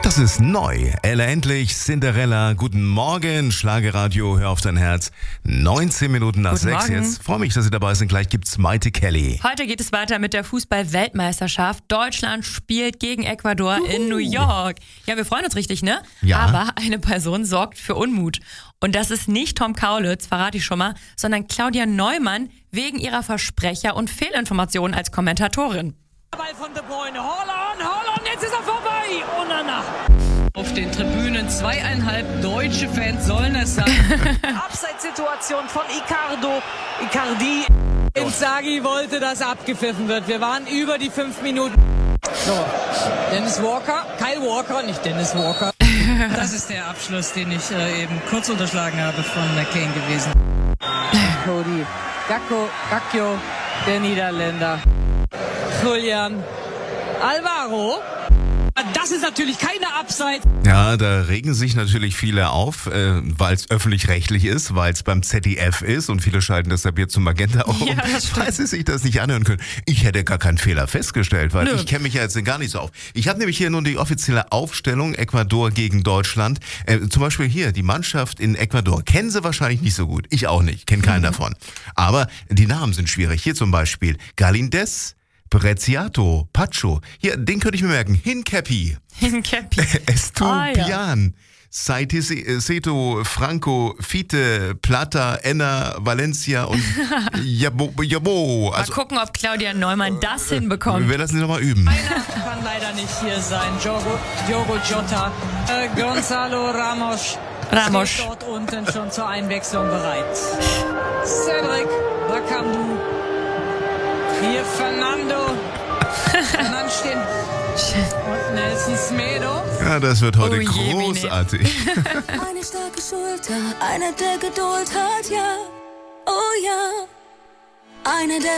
Das ist neu. Ella Endlich, Cinderella. Guten Morgen, Schlagerradio, hör auf dein Herz. 19 Minuten nach Guten 6 Morgen. jetzt. Freue mich, dass Sie dabei sind. Gleich gibt's Maite Kelly. Heute geht es weiter mit der Fußball-Weltmeisterschaft. Deutschland spielt gegen Ecuador in New York. Ja, wir freuen uns richtig, ne? Ja. Aber eine Person sorgt für Unmut. Und das ist nicht Tom Kaulitz, verrate ich schon mal, sondern Claudia Neumann wegen ihrer Versprecher und Fehlinformationen als Kommentatorin. Ball von De Bruyne, Haaland, jetzt ist er vorbei. Oh, na. Auf den Tribünen 2,5 deutsche Fans sollen es sein. Abseitssituation von Icardi. Inzaghi wollte, dass abgepfiffen wird. Wir waren über die 5 Minuten. So, Kyle Walker, nicht Dennis Walker. Das ist der Abschluss, den ich eben kurz unterschlagen habe von Kane gewesen. Cody, Gakpo, der Niederländer. Julian Alvaro. Das ist natürlich keine Abseits. Ja, da regen sich natürlich viele auf, weil es öffentlich-rechtlich ist, weil es beim ZDF ist und viele schalten deshalb jetzt zum Magenta auf, Ja, das stimmt. weil sie sich das nicht anhören können. Ich hätte gar keinen Fehler festgestellt, weil Nö. ich kenne mich ja jetzt gar nicht so auf. Ich habe nämlich hier nur die offizielle Aufstellung Ecuador gegen Deutschland. Zum Beispiel hier, die Mannschaft in Ecuador. Kennen sie wahrscheinlich nicht so gut. Ich auch nicht, kenne keinen davon. Aber die Namen sind schwierig. Hier zum Beispiel Galindez, Preziato, Pacho. Hier, den könnte ich mir merken. Hincapi. In Cappy. Estupian, Seto, Franco, Fiete, Plata, Enna, Valencia und Jabo. Mal Also, gucken, ob Claudia Neumann das hinbekommt. wir lassen sie nochmal üben. Einer kann leider nicht hier sein. Diogo Jota. Gonzalo Ramos. Steht dort unten schon zur Einwechslung bereit. Cedric Bakambu. Hier Fernando. Und dann stehen und Nelson Smedo. Ja, das wird heute Oh je, wie großartig. Eine starke Schulter, einer, der Geduld hat, ja, oh ja. Einer, der